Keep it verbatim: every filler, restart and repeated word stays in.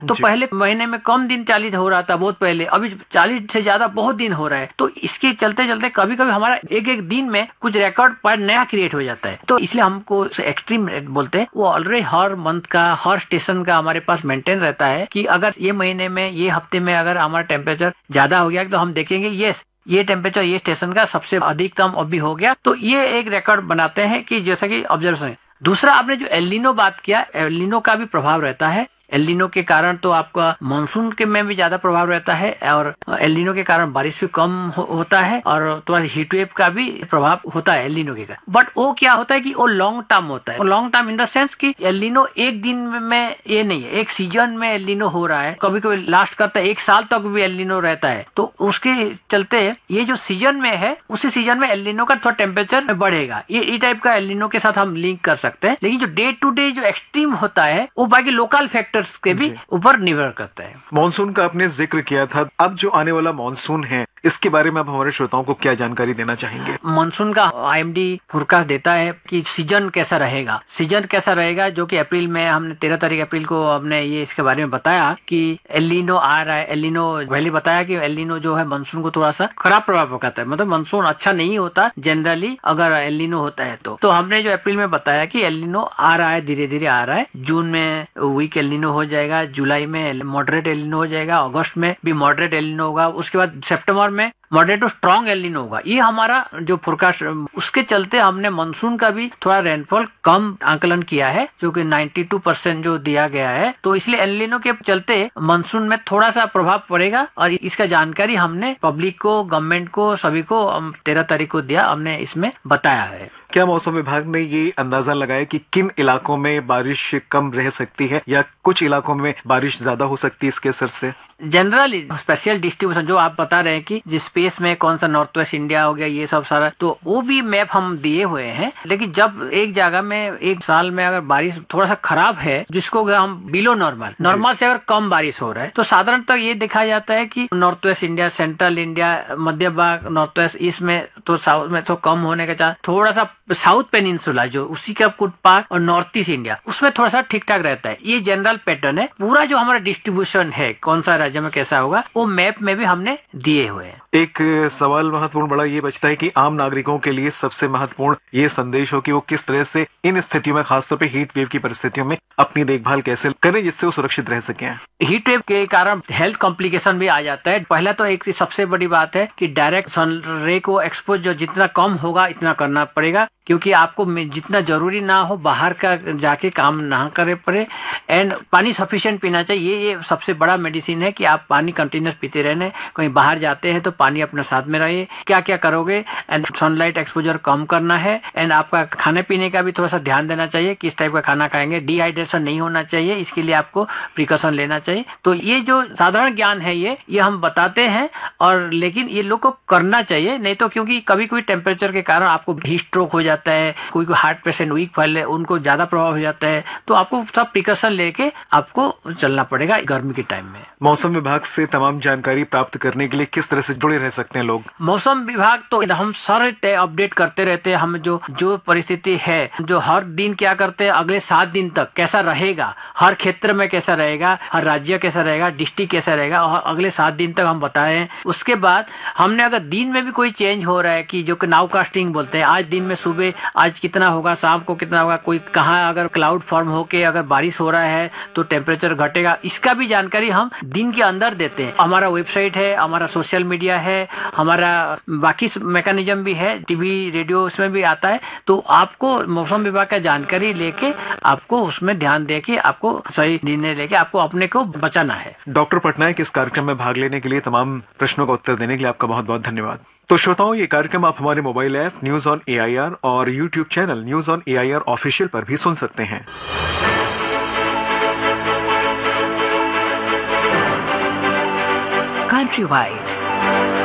तो पहले महीने में कम दिन चालीस हो रहा था बहुत पहले, अभी चालीस से ज्यादा बहुत दिन हो रहा है। तो इसके चलते चलते कभी कभी हमारा एक एक दिन में कुछ रिकॉर्ड पर नया क्रिएट हो जाता है। तो इसलिए हमको एक्सट्रीम रेट बोलते हैं। वो ऑलरेडी हर मंथ का हर स्टेशन का हमारे पास मेंटेन रहता है कि अगर ये महीने में ये हफ्ते में अगर हमारा टेम्परेचर ज्यादा हो गया तो हम देखेंगे यस ये टेम्परेचर ये स्टेशन का सबसे अधिकतम अभी हो गया। तो ये एक रिकॉर्ड बनाते हैं कि जैसा कि ऑब्जर्वेशन। दूसरा, आपने जो एल नीनो बात किया, एल नीनो का भी प्रभाव रहता है। एल नीनो के कारण तो आपका मानसून के में भी ज्यादा प्रभाव रहता है और एल नीनो के कारण बारिश भी कम हो, होता है और थोड़ा हीट वेव का भी प्रभाव होता है एल नीनो के कारण। बट वो क्या होता है कि वो लॉन्ग टर्म होता है। Long term in the sense कि एल नीनो एक दिन में ये नहीं है, एक सीजन में एल नीनो हो रहा है, कभी कभी लास्ट करता है एक साल तक भी एल नीनो रहता है। तो उसके चलते ये जो सीजन में है उसी सीजन में एल नीनो का थोड़ा टेम्परेचर बढ़ेगा। ये इस टाइप का एल नीनो के साथ हम लिंक कर सकते हैं। लेकिन जो डे टू डे जो एक्सट्रीम होता है वो बाकी लोकल फैक्टर के भी ऊपर निर्भर करता है। मानसून का आपने जिक्र किया था, अब जो आने वाला मानसून है इसके बारे में आप हमारे श्रोताओं को क्या जानकारी देना चाहेंगे? मानसून का आई एम डी फोरकास्ट देता है कि सीजन कैसा रहेगा। सीजन कैसा रहेगा जो कि अप्रैल में हमने तेरह तारीख अप्रैल को हमने ये इसके बारे में बताया कि एल नीनो आ रहा है। एल नीनो पहले बताया कि एल नीनो जो है मानसून को थोड़ा सा खराब प्रभाव पड़ता है, मतलब मानसून अच्छा नहीं होता जनरली अगर एल नीनो होता है तो। तो हमने जो अप्रैल में बताया कि एल नीनो आ रहा है, धीरे धीरे आ रहा है। जून में वीक एल नीनो हो जाएगा, जुलाई में मॉडरेट एल नीनो हो जाएगा, अगस्त में भी मॉडरेट एल नीनो होगा, उसके बाद सितंबर में moderate to strong El Nino होगा। ये हमारा जो फोरकास्ट, उसके चलते हमने मानसून का भी थोड़ा रेनफॉल कम आकलन किया है जो कि बानवे परसेंट जो दिया गया है। तो इसलिए एल नीनो के चलते मानसून में थोड़ा सा प्रभाव पड़ेगा और इसका जानकारी हमने पब्लिक को, गवर्नमेंट को, सभी को तेरह तारीख को दिया, हमने इसमें बताया है। क्या मौसम विभाग ने ये अंदाजा लगाया कि किन इलाकों में बारिश कम रह सकती है या कुछ इलाकों में बारिश ज्यादा हो सकती है इसके असर से? जनरली स्पेशल डिस्ट्रीब्यूशन जो आप बता रहे हैं कि जिस स्पेस में कौन सा नॉर्थ वेस्ट इंडिया हो गया, ये सब सारा, तो वो भी मैप हम दिए हुए हैं। लेकिन जब एक जगह में एक साल में अगर बारिश थोड़ा सा खराब है, जिसको हम बिलो नॉर्मल नॉर्मल से अगर कम बारिश हो रहा है, तो साधारणतः ये देखा जाता है कि north west India, central India, मध्य भाग, नॉर्थ वेस्ट, इसमें तो साउथ में तो कम होने का चांस, थोड़ा सा साउथ पेनिनसुला जो उसी का कुछ पार्ट और नॉर्थ ईस्ट इंडिया उसमें थोड़ा सा ठीक ठाक रहता है। ये जनरल पैटर्न है। पूरा जो हमारा डिस्ट्रीब्यूशन है कौन सा राज्य में कैसा होगा वो मैप में भी हमने दिए हुए हैं। एक सवाल महत्वपूर्ण बड़ा ये बचता है कि आम नागरिकों के लिए सबसे महत्वपूर्ण ये संदेश हो कि वो किस तरह से इन स्थितियों में, खासतौर पे हीट वेव की परिस्थितियों में अपनी देखभाल कैसे करें जिससे वो सुरक्षित रह सकें। हीट वेव के कारण हेल्थ कॉम्प्लिकेशन भी आ जाता है। पहला तो एक सबसे बड़ी बात है कि डायरेक्ट सन रे को एक्सपोज जो जितना कम होगा इतना करना पड़ेगा, क्योंकि आपको जितना जरूरी ना हो बाहर का जाके काम ना करे पड़े। एंड पानी सफिशिएंट पीना चाहिए। ये सबसे बड़ा मेडिसिन है कि आप पानी कंटिन्यूस पीते रहने। कहीं बाहर जाते हैं तो पानी अपने साथ में रहिए। क्या क्या करोगे, एंड सनलाइट एक्सपोजर कम करना है। एंड आपका खाने पीने का भी थोड़ा सा ध्यान देना चाहिए, किस टाइप का खाना खाएंगे। डिहाइड्रेशन नहीं होना चाहिए, इसके लिए आपको प्रिकॉशन लेना चाहिए। तो ये जो साधारण ज्ञान है ये ये हम बताते हैं, और लेकिन ये लोग को करना चाहिए। नहीं तो क्योंकि कभी कभी टेम्परेचर के कारण आपको हीट स्ट्रोक हो जाता है, कोई कोई हार्ट पेशेंट वीक फैले उनको ज्यादा प्रभाव हो जाता है। तो आपको सब प्रिकॉशन लेके आपको चलना पड़ेगा गर्मी के टाइम में। मौसम विभाग से तमाम जानकारी प्राप्त करने के लिए किस तरह से जुड़े रह सकते हैं लोग? मौसम विभाग तो हम सारे अपडेट करते रहते हैं। हम जो जो परिस्थिति है, जो हर दिन क्या करते हैं, अगले सात दिन तक कैसा रहेगा, हर क्षेत्र में कैसा रहेगा, हर राज्य कैसा रहेगा, डिस्ट्रिक्ट कैसा रहेगा, और अगले सात दिन तक हम बताए हैं। उसके बाद हमने अगर दिन में भी कोई चेंज हो रहा है कि जो नाउ कास्टिंग बोलते हैं, आज दिन में सुबह आज कितना होगा, शाम को कितना होगा, कोई कहाँ अगर क्लाउड फॉर्म होके अगर बारिश हो रहा है तो टेम्परेचर घटेगा, इसका भी जानकारी हम दिन के अंदर देते हैं। हमारा वेबसाइट है, हमारा सोशल मीडिया है, हमारा बाकी मैकेनिज्म भी है, टीवी रेडियो उसमें भी आता है। तो आपको मौसम विभाग का जानकारी लेके आपको उसमें ध्यान दे के आपको सही निर्णय लेके आपको अपने को बचाना है। डॉक्टर पटनायक, इस कार्यक्रम में भाग लेने के लिए, तमाम प्रश्नों का उत्तर देने के लिए आपका बहुत बहुत धन्यवाद। तो श्रोताओं, ये कार्यक्रम आप हमारे mobile app news on A I R और YouTube channel news on A I R official पर भी सुन सकते हैं। Countrywide